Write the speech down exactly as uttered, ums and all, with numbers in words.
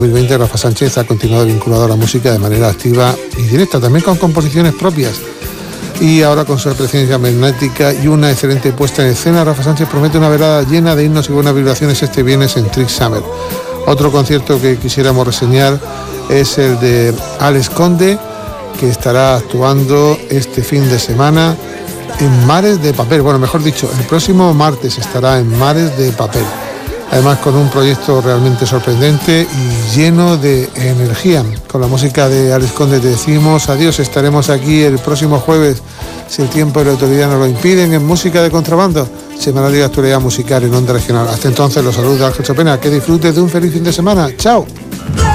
dos mil veinte Rafa Sánchez ha continuado vinculado a la música de manera activa y directa, también con composiciones propias. Y ahora con su presencia magnética y una excelente puesta en escena, Rafa Sánchez promete una velada llena de himnos y buenas vibraciones este viernes en Trick Summer. Otro concierto que quisiéramos reseñar es el de Alex Conde, que estará actuando este fin de semana en Mares de Papel. Bueno, mejor dicho, el próximo martes estará en Mares de Papel. Además, con un proyecto realmente sorprendente y lleno de energía. Con la música de Alex Conde te decimos adiós. Estaremos aquí el próximo jueves, si el tiempo y la autoridad nos lo impiden, en Música de Contrabando, semanal de actualidad musical en Onda Regional. Hasta entonces, los saludos de Ángel Chopena. Que disfrutes de un feliz fin de semana. ¡Chao!